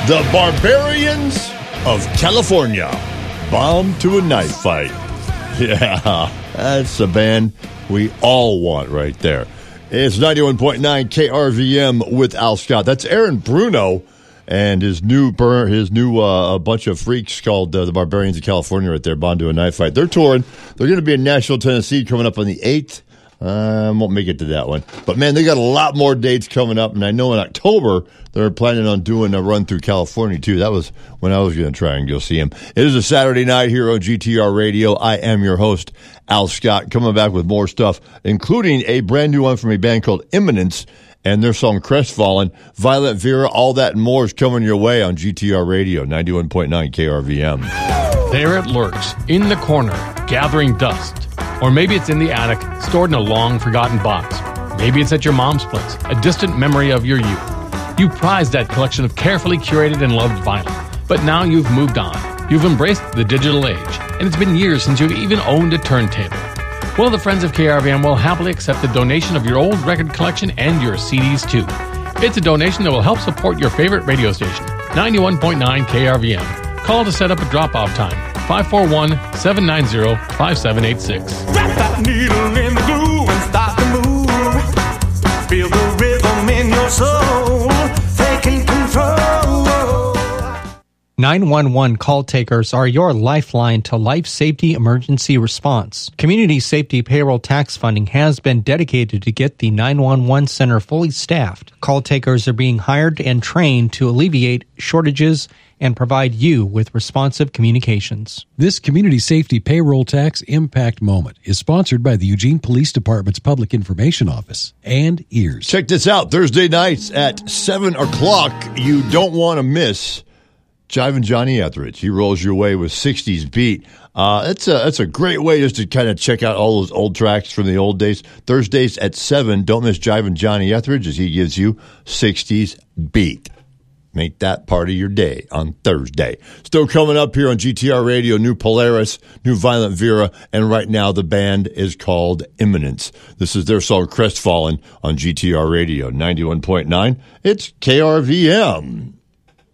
The Barbarians of California, Bomb to a Knife Fight. Yeah, that's a band we all want right there. It's 91.9 KRVM with Al Scott. That's Aaron Bruno and his new bunch of freaks called the Barbarians of California right there, Bomb to a Knife Fight. They're touring. They're going to be in Nashville, Tennessee coming up on the 8th. Won't make it to that one. But, man, they got a lot more dates coming up. And I know in October they're planning on doing a run through California, too. That was when I was going to try and go see them. It is a Saturday night here on GTR Radio. I am your host, Al Scott, coming back with more stuff, including a brand new one from a band called Imminence and their song Crestfallen. Violent Vera, all that and more is coming your way on GTR Radio, 91.9 KRVM. There it lurks, in the corner, gathering dust. Or maybe it's in the attic, stored in a long-forgotten box. Maybe it's at your mom's place, a distant memory of your youth. You prized that collection of carefully curated and loved vinyl. But now you've moved on. You've embraced the digital age. And it's been years since you've even owned a turntable. Well, the friends of KRVM will happily accept the donation of your old record collection and your CDs, too. It's a donation that will help support your favorite radio station, 91.9 KRVM. Call to set up a drop-off time. 541-790-5786. Wrap that needle in the glue and start to move. Feel the rhythm in your soul, taking control. 911 call takers are your lifeline to life safety emergency response. Community Safety Payroll Tax Funding has been dedicated to get the 911 center fully staffed. Call takers are being hired and trained to alleviate shortages and provide you with responsive communications. This Community Safety Payroll Tax Impact Moment is sponsored by the Eugene Police Department's Public Information Office and EARS. Check this out. Thursday nights at 7 o'clock. You don't want to miss Jivin' Johnny Etheridge. He rolls your way with 60s beat. That's a great way just to kind of check out all those old tracks from the old days. Thursdays at 7. Don't miss Jivin' Johnny Etheridge as he gives you 60s beat. Make that part of your day on Thursday. Still coming up here on GTR Radio, new Polaris, new Violent Vera, and right now the band is called Imminence. This is their song Crestfallen on GTR Radio, 91.9. It's KRVM.